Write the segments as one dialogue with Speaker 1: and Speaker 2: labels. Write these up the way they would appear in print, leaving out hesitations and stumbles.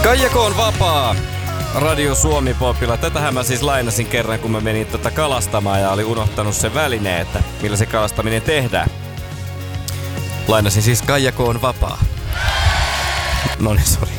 Speaker 1: Kaijako on vapaa. Radio Suomi Popilla. Tätähän mä siis lainasin kerran, kun mä menin kalastamaan ja olin unohtanut sen välineen, että millä se kalastaminen tehdään. Lainasin siis Kaijako on vapaa. Noniin, sori.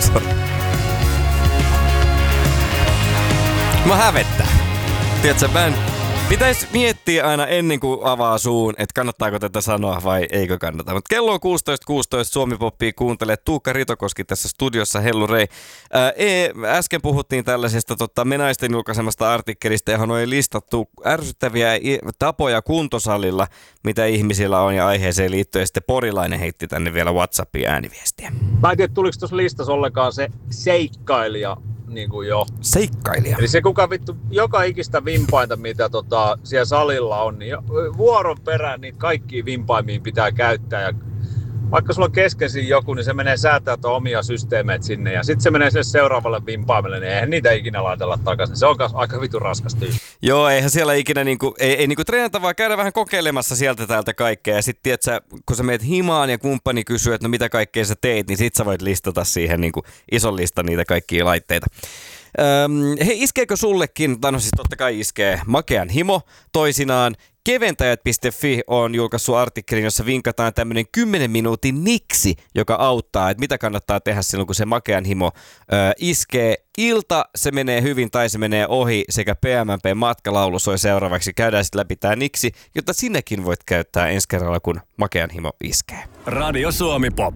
Speaker 1: Mä hävettää. Tiedätkö, pitäisi miettiä aina ennen kuin avaa suun, että kannattaako tätä sanoa vai eikö kannata. Mutta kello on 16.16, Suomi Poppia kuuntelee. Tuukka Ritokoski tässä studiossa, hellurei. Äsken puhuttiin tällaisesta Me Naisten julkaisemasta artikkelista, johon oli listattu ärsyttäviä tapoja kuntosalilla, mitä ihmisillä on ja aiheeseen liittyen. Sitten porilainen heitti tänne vielä WhatsAppin ääniviestiä.
Speaker 2: Mä en tiedä, tuliko tuossa listassa ollenkaan se seikkailija. Niin kuin jo.
Speaker 1: Seikkailija.
Speaker 2: Eli se kuka vittu joka ikistä vimpainta, mitä siellä salilla on, niin vuoron perään niitä kaikkia vimpaimia pitää käyttää. Ja vaikka sulla on keskeisiin joku, niin se menee säätää omia systeemeitä sinne. Ja sitten se menee sille seuraavalle vimpaimelle, niin eihän niitä ikinä laitella takaisin. Se on aika vitun raskas tyyppi.
Speaker 1: Joo, eihän siellä ikinä ei treenata, vaan käydä vähän kokeilemassa sieltä täältä kaikkea. Ja sitten tiedätkö, kun sä meet himaan ja kumppani kysyy, että no mitä kaikkea sä teit, niin sit sä voit listata siihen ison listan niitä kaikkia laitteita. Hei, iskeekö sullekin, no siis totta kai iskee, makean himo toisinaan. Keventäjät.fi on julkaissut artikkelin, jossa vinkataan tämmöinen 10 minuutin niksi, joka auttaa, että mitä kannattaa tehdä silloin, kun se makean himo iskee. Ilta se menee hyvin tai se menee ohi sekä PMMP matkalaulu soi seuraavaksi. Käydään sitten läpi tää niksi, jotta sinnekin voit käyttää ensi kerralla, kun makean himo iskee.
Speaker 3: Radio Suomi Pop.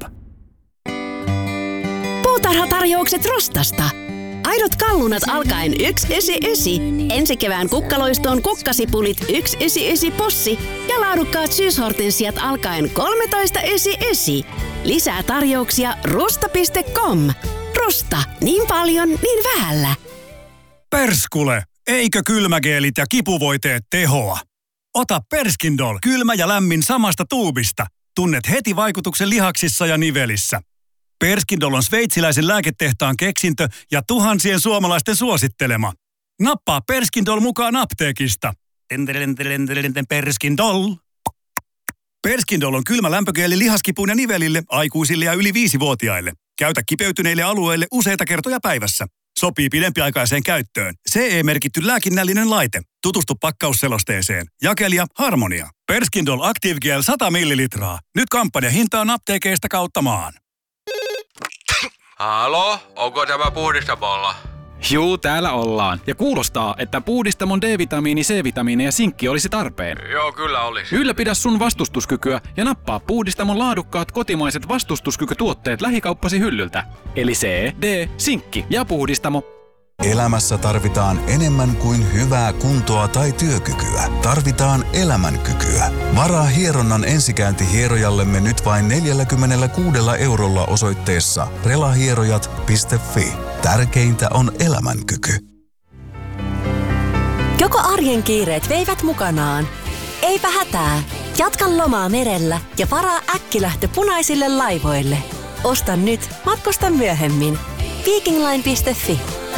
Speaker 4: Puutarhatarjoukset Rostasta. Aidot kallunat alkaen 1,99. Ensi kevään kukkaloistoon kukkasipulit 1,99 possi ja laadukkaat syyshortensiat alkaen 13,99. Lisää tarjouksia rosta.com. Rosta. Niin paljon, niin vähällä.
Speaker 3: Perskule! Eikö kylmägeelit ja kipuvoiteet tehoa? Ota Perskindol, kylmä ja lämmin samasta tuubista. Tunnet heti vaikutuksen lihaksissa ja nivelissä. Perskindol on sveitsiläisen lääketehtaan keksintö ja tuhansien suomalaisten suosittelema. Nappaa Perskindol mukaan apteekista. Perskindol. Perskindol on kylmä lämpögeeli lihaskipuun ja nivelille, aikuisille ja yli 5-vuotiaille. Käytä kipeytyneille alueille useita kertoja päivässä. Sopii pidempiaikaiseen käyttöön. CE-merkitty lääkinnällinen laite. Tutustu pakkausselosteeseen. Jakelija Harmonia. Perskindol Active Gel 100 millilitraa. Nyt kampanjahintaan apteekeista kautta maan.
Speaker 5: Halo, onko tämä puhdistamolla?
Speaker 6: Juu, täällä ollaan. Ja kuulostaa, että puhdistamon D-vitamiini, C-vitamiini ja sinkki olisi tarpeen.
Speaker 5: Joo, kyllä olisi.
Speaker 6: Ylläpidä sun vastustuskykyä ja nappaa puhdistamon laadukkaat kotimaiset vastustuskykytuotteet lähikauppasi hyllyltä. Eli C, D, sinkki ja puhdistamo.
Speaker 7: Elämässä tarvitaan enemmän kuin hyvää kuntoa tai työkykyä. Tarvitaan elämänkykyä. Varaa hieronnan ensikäynti hierojallemme nyt vain 46 € osoitteessa relahierojat.fi. Tärkeintä on elämänkyky.
Speaker 4: Joko arjen kiireet veivät mukanaan? Eipä hätää. Jatka lomaa merellä ja varaa äkkilähtö punaisille laivoille. Osta nyt, matkusta myöhemmin. Vikingline.fi.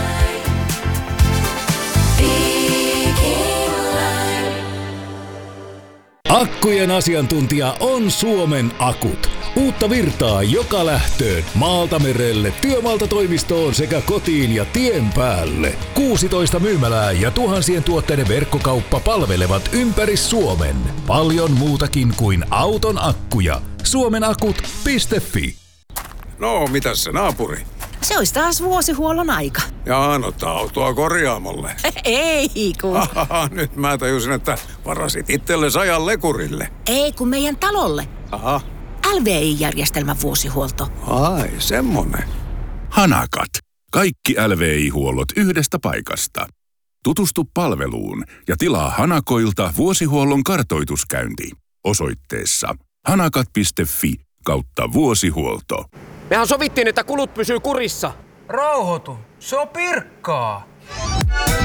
Speaker 8: Akkujen asiantuntija on Suomen Akut. Uutta virtaa joka lähtöön, maalta merelle, työmaalta toimistoon sekä kotiin ja tien päälle. 16 myymälää ja tuhansien tuotteiden verkkokauppa palvelevat ympäri Suomen. Paljon muutakin kuin auton akkuja. Suomenakut.fi.
Speaker 9: No, mitäs se naapuri?
Speaker 10: Se olisi taas vuosihuollon aika.
Speaker 9: Jaa, no autoa korjaamolle.
Speaker 10: Ei kun.
Speaker 9: Nyt mä tajusin, että varasit itsellesi ajan lekurille.
Speaker 10: Ei kun meidän talolle.
Speaker 9: Aha.
Speaker 10: LVI-järjestelmän vuosihuolto.
Speaker 9: Ai, semmonen.
Speaker 11: Hanakat. Kaikki LVI-huollot yhdestä paikasta. Tutustu palveluun ja tilaa Hanakoilta vuosihuollon kartoituskäynti osoitteessa hanakat.fi/vuosihuolto.
Speaker 12: Mehän sovittiin, että kulut pysyy kurissa.
Speaker 13: Rauhoitu, se on pirkkaa.